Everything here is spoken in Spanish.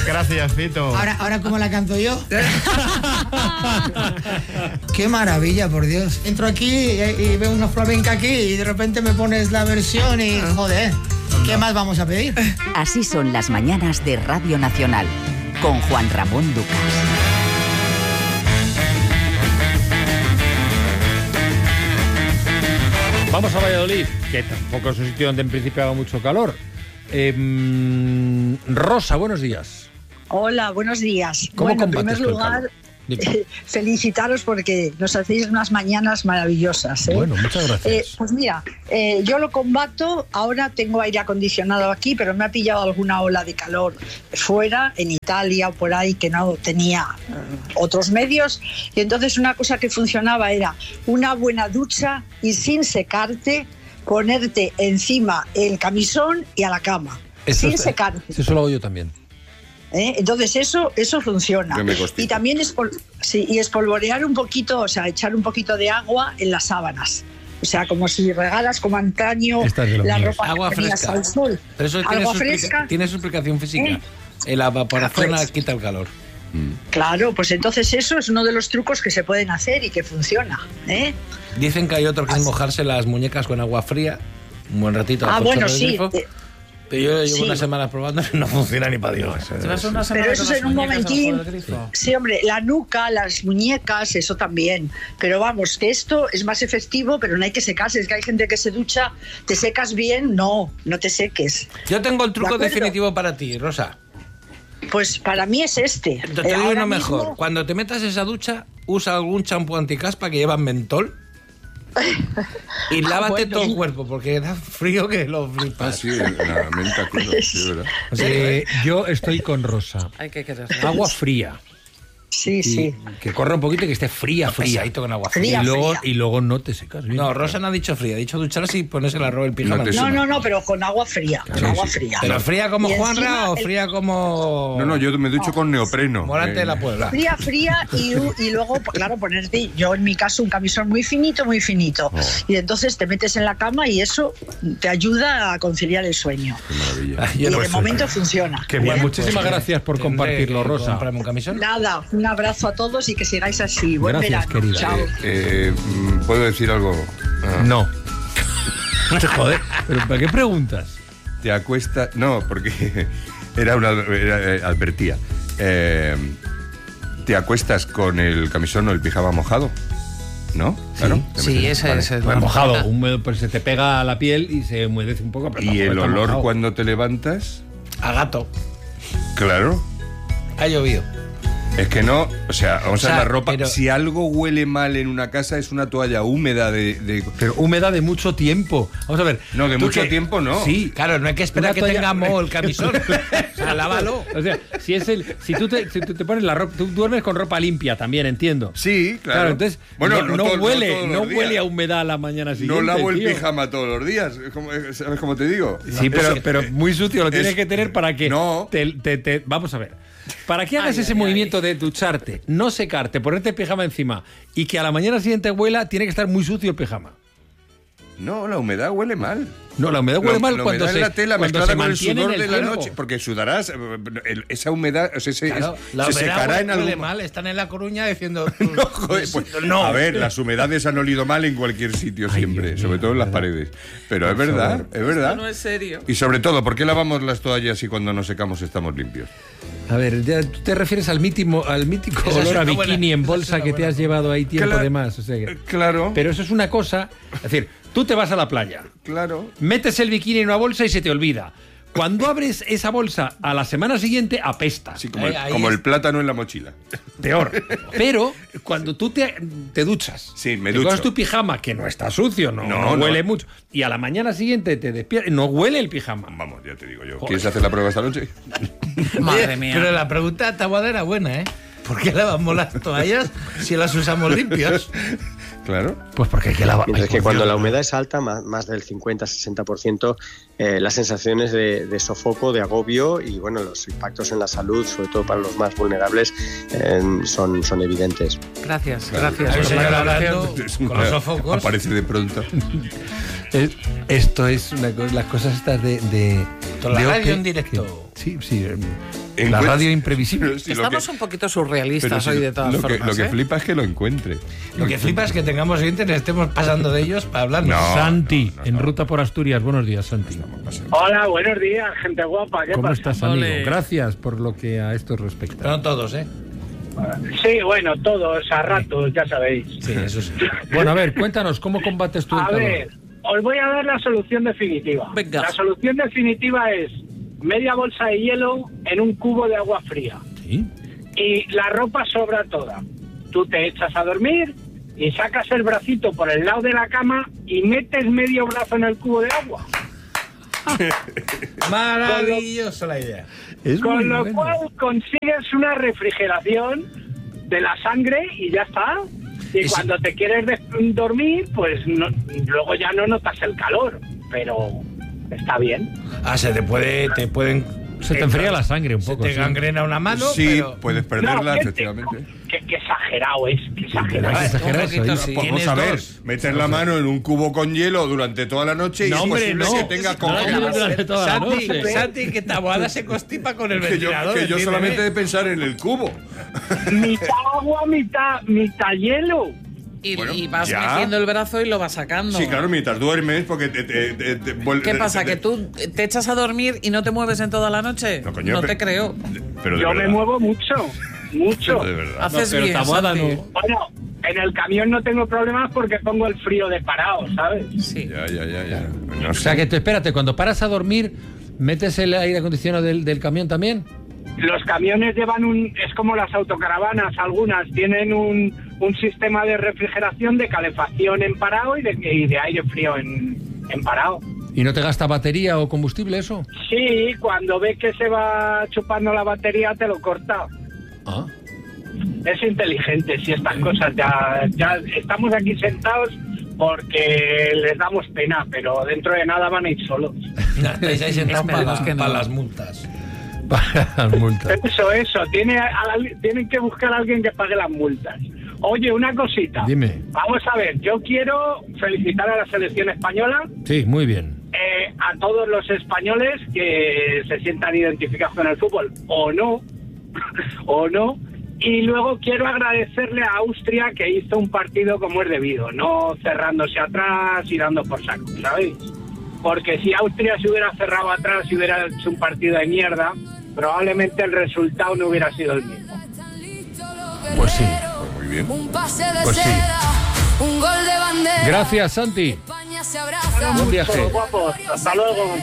Gracias, Fito. Ahora ¿cómo la canto yo? Qué maravilla, por Dios. Entro aquí y veo una flamenca aquí y de repente me pones la versión y joder, ¿qué más vamos a pedir? Así son las mañanas de Radio Nacional, con Juan Ramón Lucas. Vamos a Valladolid, que tampoco es un sitio donde en principio haga mucho calor. Rosa, buenos días. Hola, buenos días. ¿Cómo bueno, en combates primer tú el calor? lugar, felicitaros porque nos hacéis unas mañanas maravillosas. Bueno, muchas gracias. Pues mira, yo lo combato, ahora tengo aire acondicionado aquí, pero me ha pillado alguna ola de calor fuera, en Italia o por ahí, que no tenía otros medios, y entonces una cosa que funcionaba era una buena ducha y sin secarte, ponerte encima el camisón y a la cama, sin secarte. Eso lo hago yo también. Entonces eso funciona. Y también espolvorear un poquito, o sea, echar un poquito de agua en las sábanas. O sea, como si regalas como antaño la ropa agua fresca al sol. Pero eso tiene su explicación física. La evaporación quita el calor. Claro, pues entonces eso es uno de los trucos que se pueden hacer y que funciona. Dicen que hay otro que es mojarse las muñecas con agua fría un buen ratito. Bueno, sí. Pero yo llevo unas semanas probando y no funciona ni para Dios. Pero eso es en un momentín. Sí, hombre, la nuca, las muñecas, eso también. Pero vamos, que esto es más efectivo, pero no hay que secarse. Es que hay gente que se ducha, te secas bien, no te seques. Yo tengo el truco definitivo para ti, Rosa. Pues para mí es este. Te digo uno mejor. Cuando te metas esa ducha, usa algún champú anticaspa que lleva mentol. Y lávate todo el cuerpo, porque da frío que lo flipas. Sí, la menta, claro, sí, ¿verdad? Yo estoy con Rosa. Hay que agua fría. Sí. Que corra un poquito y que esté fría. Con agua fría. Y luego no te secas bien. No, Rosa no ha dicho fría, ha dicho ducharse y ponerse la ropa el pijama. No, pero con agua fría. Fría. ¿Pero fría como Juanra o fría como...? No, yo me ducho con neopreno. Morante de la Puebla. Fría y luego, claro, ponerte, yo en mi caso, un camisón muy finito. Y entonces te metes en la cama y eso te ayuda a conciliar el sueño. Qué maravilla. Y de momento funciona. Qué bien, muchísimas gracias por compartirlo, Rosa. ¿Comprarme un camisón? Nada, un abrazo a todos y que sigáis así. Buen Gracias, verano. querida. Chao. ¿Puedo decir algo? No. Joder, ¿pero para qué preguntas? Te acuestas... No, porque advertía. ¿Te acuestas con el camisón o el pijama mojado? ¿No? Claro. Sí, ese es el mojado. Húmedo, pues se te pega a la piel y se humedece un poco. Pero ¿Y el olor mojado cuando te levantas? A gato. Claro. Ha llovido. Es que no, o sea, vamos a ver la ropa. Pero... Si algo huele mal en una casa es una toalla húmeda Pero húmeda de mucho tiempo. Vamos a ver. No, de mucho tiempo no. Sí. Claro, no hay que esperar que tenga moho el camisón. O sea, lávalo. O sea, si tú te pones la ropa, tú duermes con ropa limpia también, entiendo. Sí, claro. Entonces, bueno, no huele a humedad a la mañana siguiente. No lavo el pijama todos los días, ¿sabes cómo te digo? Sí, pero muy sucio lo tienes que tener para que vamos a ver. Para que hagas ese movimiento de ducharte, no secarte, ponerte el pijama encima y que a la mañana siguiente huela, tiene que estar muy sucio el pijama. No, la humedad huele mal. No, la humedad huele mal cuando se la tela mezclada con el sudor de la tiempo. noche, porque sudarás esa humedad, o sea, la se secará en algún... huele mal, están en La Coruña diciendo... No, joder, pues, no. A ver, las humedades han olido mal en cualquier sitio siempre, sobre todo en las paredes. Pero es verdad. Esto no es serio. Y sobre todo, ¿por qué lavamos las toallas y cuando nos secamos estamos limpios? A ver, tú te refieres al mítico olor a bikini en bolsa que te has llevado ahí tiempo de más. O sea, claro. Pero eso es una cosa... Es decir, tú te vas a la playa. Claro. Metes el bikini en una bolsa y se te olvida. Cuando abres esa bolsa a la semana siguiente, apesta. Sí, como el plátano en la mochila. Peor. Pero cuando tú te duchas, sí, me te ducho. coges tu pijama, que no está sucio, no huele mucho, y a la mañana siguiente te despiertas, no huele el pijama. Vamos, ya te digo yo. ¿Quieres hacer la prueba esta noche? Madre mía. Pero la pregunta Taboada era buena, ¿eh? ¿Por qué lavamos las toallas si las usamos limpios? Claro. Pues porque hay que lavar. Es que cuando la humedad es alta, más del 50-60%, las sensaciones de sofoco, de agobio y bueno, los impactos en la salud, sobre todo para los más vulnerables, son evidentes. Gracias. Señor hablando con los sofocos. Aparece de pronto. Esto es una cosa, las cosas estas de la radio en directo. Sí. La radio imprevisible. Estamos un poquito surrealistas hoy de todas formas. Lo que flipa es que lo encuentre. Lo que flipa es que tengamos oyentes y estemos pasando de ellos para hablarnos. Santi, en ruta por Asturias. Buenos días, Santi. Hola, buenos días, gente guapa. ¿Qué ¿Cómo pasa? estás, amigo? Gracias por lo que a esto respecta. No todos, ¿eh? Sí, bueno, todos a ratos, ya sabéis. Sí, eso sí. Bueno, a ver, cuéntanos, ¿cómo combates tú el calor? A ver, os voy a dar la solución definitiva. Venga. La solución definitiva es media bolsa de hielo en un cubo de agua fría. ¿Sí? Y la ropa sobra toda. Tú te echas a dormir y sacas el bracito por el lado de la cama y metes medio brazo en el cubo de agua. Maravillosa la idea. Con lo cual consigues una refrigeración de la sangre y ya está. Y cuando te quieres dormir, pues luego ya no notas el calor, pero está bien. Se te enfría la sangre un poco. Se te gangrena una mano. Sí, pero... puedes perderla, efectivamente. Qué exagerado es, qué exagerado. Vamos a ver, meter la mano en un cubo con hielo durante toda la noche y es posible que tenga Santi, que Taboada se constipa con el ventilador. Que yo solamente de pensar en el cubo. Mitad agua, mitad hielo. Y vas metiendo el brazo y lo vas sacando. Sí, claro, mientras duermes, porque ¿Qué pasa? ¿Que tú te echas a dormir y no te mueves en toda la noche? No, coño, no te creo. Pero yo me muevo mucho. Pero de verdad. Haces bien, Santi. Bueno, en el camión no tengo problemas porque pongo el frío de parado, ¿sabes? Sí. Ya. O sea, que espérate, cuando paras a dormir, ¿metes el aire acondicionado del camión también? Los camiones llevan es como las autocaravanas, algunas tienen un sistema de refrigeración, de calefacción en parado y de aire frío en parado. ¿Y no te gasta batería o combustible eso? Sí, cuando ve que se va chupando la batería te lo corta. Ah. Es inteligente, si estas cosas ya estamos aquí sentados porque les damos pena, pero dentro de nada van a ir solos. Estáis ahí sentados para las multas. Para las multas. Eso. Tienen que buscar a alguien que pague las multas. Oye, una cosita. Dime. Vamos a ver, yo quiero felicitar a la selección española. Sí, muy bien. A todos los españoles que se sientan identificados con el fútbol, o no. Y luego quiero agradecerle a Austria que hizo un partido como es debido, no cerrándose atrás y dando por saco, ¿sabéis? Porque si Austria se hubiera cerrado atrás y hubiera hecho un partido de mierda, probablemente el resultado no hubiera sido el mismo. Pues sí. Muy bien. Pues sí. Gracias, Santi. Buen viaje. Guapos. Hasta luego.